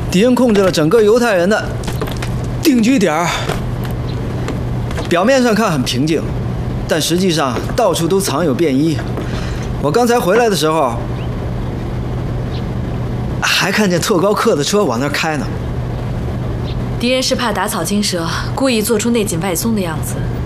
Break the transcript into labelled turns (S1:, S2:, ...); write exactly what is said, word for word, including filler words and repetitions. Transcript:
S1: 敌人控制了整个犹太人的定居点儿。表面上看很平静，但实际上到处都藏有便衣。我刚才回来的时候，还看见特高克的车往那儿开呢。
S2: 敌人是怕打草惊蛇，故意做出内紧外松的样子。